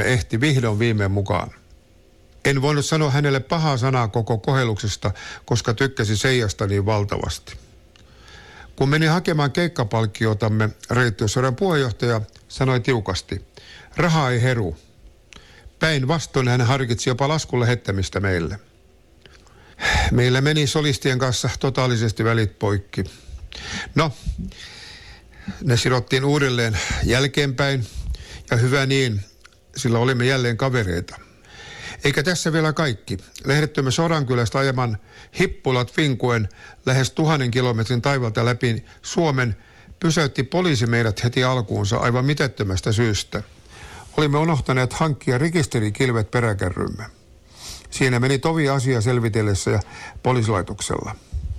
ehti vihdoin viimein mukaan. En voinut sanoa hänelle pahaa sanaa koko kohelluksesta, koska tykkäsi Seijasta niin valtavasti. Kun meni hakemaan keikkapalkkiotamme, Reittiöseuran puheenjohtaja sanoi tiukasti, raha ei heru. Päinvastoin hän harkitsi jopa laskun lähettämistä meille. Meillä meni solistien kanssa totaalisesti välit poikki. No, ne sidottiin uudelleen jälkeenpäin ja hyvä niin, sillä olimme jälleen kavereita. Eikä tässä vielä kaikki. Lähdettymme Sodankylästä ajaman hippulat vinkuen lähes 1000 kilometrin taivalta läpi Suomen pysäytti poliisi meidät heti alkuunsa aivan mitättömästä syystä. Olimme unohtaneet hankkia rekisterikilvet peräkärrymme. Siinä meni tovi asia selvitellessä ja poliisilaitoksella.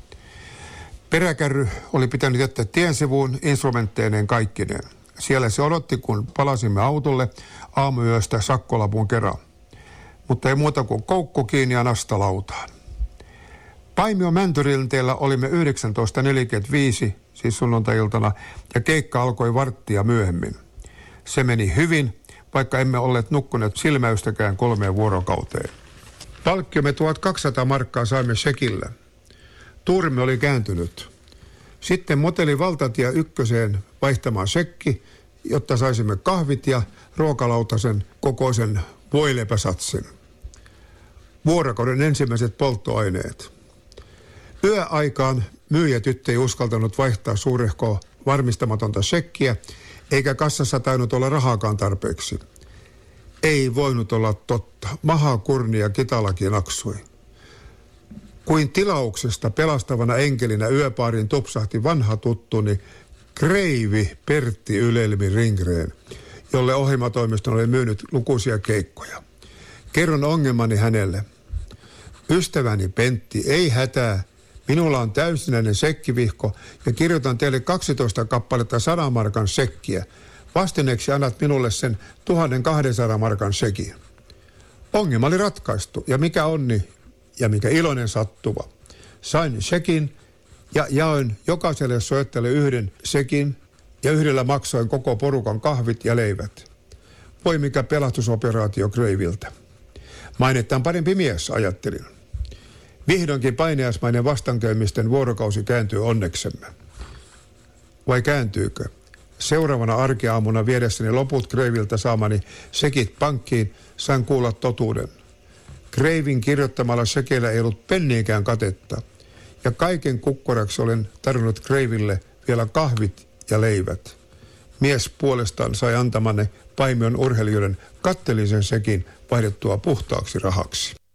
Peräkärry oli pitänyt jättää tiensivuun instrumentteineen kaikkineen. Siellä se odotti, kun palasimme autolle aamuyöstä sakkolapun kerran. Mutta ei muuta kuin koukku kiinni ja nasta lautaan. Paimion Mäntyrinteellä olimme 19.45, siis sunnuntai-iltana, ja keikka alkoi varttia myöhemmin. Se meni hyvin, vaikka emme olleet nukkuneet silmäystäkään 3 vuorokauteen. Palkkiomme 1200 markkaa saimme sekillä. Tuurimme oli kääntynyt. Sitten moteli valtatie 1 vaihtamaan sekki, jotta saisimme kahvit ja ruokalautasen kokoisen voileipäsatsin. Vuorokauden ensimmäiset polttoaineet. Yöaikaan myyjätyttö ei uskaltanut vaihtaa suurehkoa varmistamatonta sekkiä, eikä kassassa tainnut olla rahaakaan tarpeeksi. Ei voinut olla totta. Maha kurni ja kitalaki naksui. Kuin tilauksesta pelastavana enkelinä yöpaariin tupsahti vanha tuttuni Kreivi Pertti Ylelmi Ringreen, jolle ohjelmatoimiston oli myynyt lukuisia keikkoja. Kerron ongelmani hänelle. Ystäväni Pentti, ei hätää. Minulla on täysinäinen sekkivihko ja kirjoitan teille 12 kappaletta 100 markan sekkiä. Vastineeksi annat minulle sen 1200 markan sekin. Ongelma oli ratkaistu ja mikä onni ja mikä iloinen sattuva. Sain sekin ja jaoin jokaiselle soittajalle 1 sekin ja yhdellä maksoin koko porukan kahvit ja leivät. Voi mikä pelastusoperaatio Kreiviltä. Mainettaan parempi mies, ajattelin. Vihdoinkin painiaismainen vastankäymisten vuorokausi kääntyy onneksemme. Vai kääntyykö? Seuraavana arkiaamuna viedessäni loput Kreiviltä saamani sekit pankkiin sain kuulla totuuden. Kreivin kirjoittamalla sekeillä ei ollut penniikään katetta. Ja kaiken kukkuraksi olen tarjonnut Kreiville vielä kahvit ja leivät. Mies puolestaan sai antamanne Paimion urheilijoiden kattelisen sekin vaihdettua puhtaaksi rahaksi.